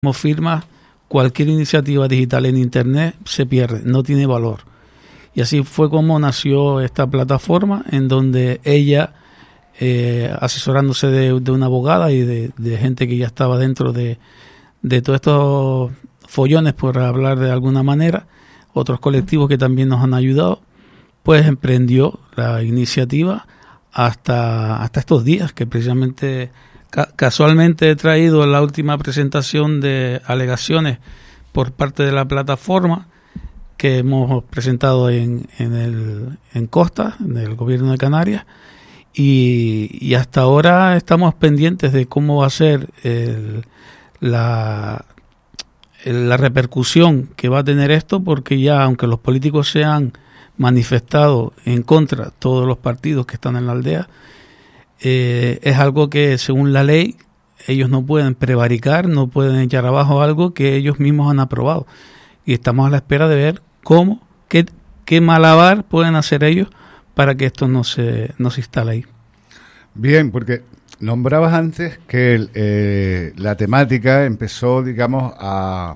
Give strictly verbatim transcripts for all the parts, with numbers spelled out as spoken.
Como firmas, cualquier iniciativa digital en Internet se pierde, no tiene valor. Y así fue como nació esta plataforma, en donde ella, eh, asesorándose de, de una abogada y de, de gente que ya estaba dentro de, de todos estos follones, por hablar de alguna manera, otros colectivos que también nos han ayudado, pues emprendió la iniciativa hasta, hasta estos días, que precisamente... Casualmente he traído la última presentación de alegaciones por parte de la plataforma que hemos presentado en, en, el, en Costa, en el gobierno de Canarias, y, y hasta ahora estamos pendientes de cómo va a ser el, la, la repercusión que va a tener esto, porque ya, aunque los políticos se han manifestado en contra, todos los partidos que están en la aldea, Eh, es algo que, según la ley, ellos no pueden prevaricar, no pueden echar abajo algo que ellos mismos han aprobado. Y estamos a la espera de ver cómo, qué, qué malabar pueden hacer ellos para que esto no se, no se instale ahí. Bien, porque nombrabas antes que el, eh, la temática empezó, digamos, a,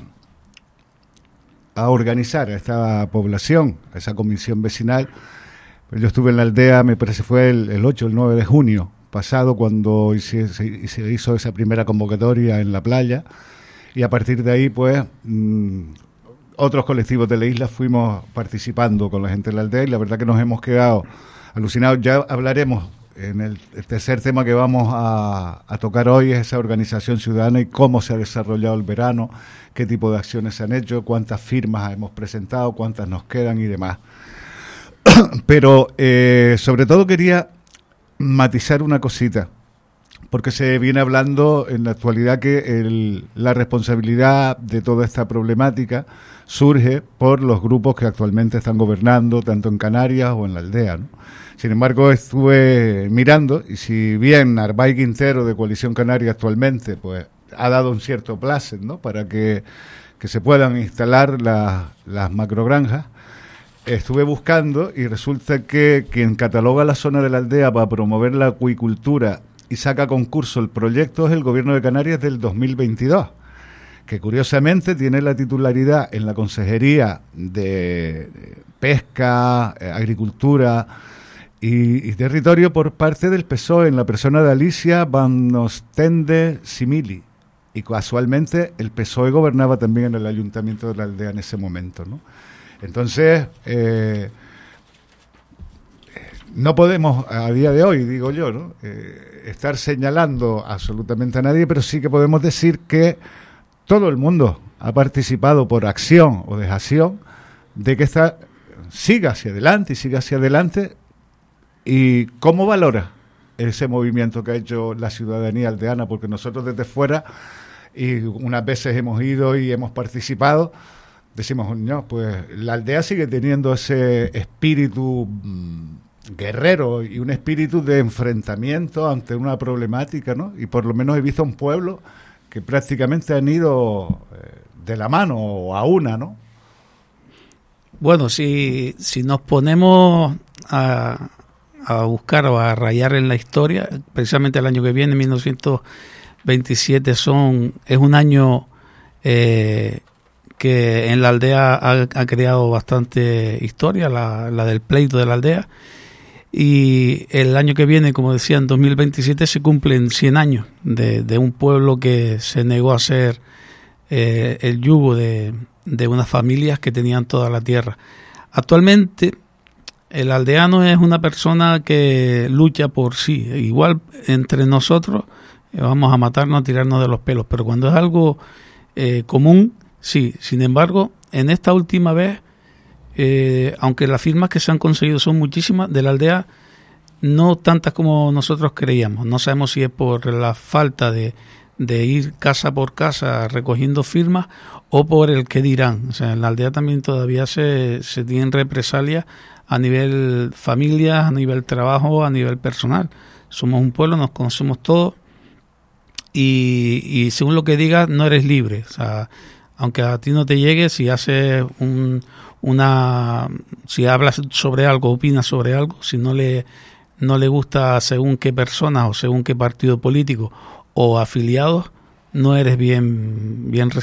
a organizar a esta población, a esa comisión vecinal. Yo estuve en la aldea, me parece fue el, el ocho o el nueve de junio pasado, cuando se, se, se hizo esa primera convocatoria en la playa, y a partir de ahí, pues, mmm, otros colectivos de la isla fuimos participando con la gente de la aldea, y la verdad que nos hemos quedado alucinados. Ya hablaremos en el, el tercer tema que vamos a, a tocar hoy, es esa organización ciudadana y cómo se ha desarrollado el verano, qué tipo de acciones se han hecho, cuántas firmas hemos presentado, cuántas nos quedan y demás. Pero eh, sobre todo quería matizar una cosita, porque se viene hablando en la actualidad que el, la responsabilidad de toda esta problemática surge por los grupos que actualmente están gobernando, tanto en Canarias o en la aldea, ¿no? Sin embargo, estuve mirando, y si bien Arbay Quintero, de Coalición Canaria, actualmente pues ha dado un cierto placer, ¿no?, para que, que se puedan instalar la, las macrogranjas, estuve buscando y resulta que quien cataloga la zona de la aldea para promover la acuicultura y saca a concurso el proyecto es el Gobierno de Canarias del dos mil veintidós, que curiosamente tiene la titularidad en la Consejería de Pesca, eh, Agricultura y, y Territorio por parte del P S O E, en la persona de Alicia Van Ostende Simili. Y casualmente el P S O E gobernaba también en el ayuntamiento de la aldea en ese momento, ¿no? Entonces, eh, no podemos a día de hoy, digo yo, ¿no?, eh, estar señalando absolutamente a nadie, pero sí que podemos decir que todo el mundo ha participado por acción o desacción de que esta siga hacia adelante y siga hacia adelante. ¿Y cómo valora ese movimiento que ha hecho la ciudadanía aldeana? Porque nosotros desde fuera, y unas veces hemos ido y hemos participado, decimos, no, pues la aldea sigue teniendo ese espíritu mmm, guerrero y un espíritu de enfrentamiento ante una problemática, ¿no? Y por lo menos he visto un pueblo que prácticamente han ido eh, de la mano o a una, ¿no? Bueno, si, si nos ponemos a, a buscar o a rayar en la historia, precisamente el año que viene, mil novecientos veintisiete, son, es un año... Eh, que en la aldea ha, ha creado bastante historia, la, la del pleito de la aldea, y el año que viene, como decía, en dos mil veintisiete se cumplen cien años de, de un pueblo que se negó a ser eh, el yugo de, de unas familias que tenían toda la tierra. Actualmente el aldeano es una persona que lucha por sí, igual entre nosotros eh, vamos a matarnos, a tirarnos de los pelos, pero cuando es algo eh, común, sí. Sin embargo, en esta última vez, eh, aunque las firmas que se han conseguido son muchísimas, de la aldea, no tantas como nosotros creíamos. No sabemos si es por la falta de, de ir casa por casa recogiendo firmas o por el qué dirán. O sea, en la aldea también todavía se, se tienen represalias a nivel familia, a nivel trabajo, a nivel personal. Somos un pueblo, nos conocemos todos y, y según lo que digas no eres libre. O sea, aunque a ti no te llegue, si haces un, una, si hablas sobre algo, opinas sobre algo, si no le, no le gusta según qué personas o según qué partido político o afiliados, no eres bien, bien recibido.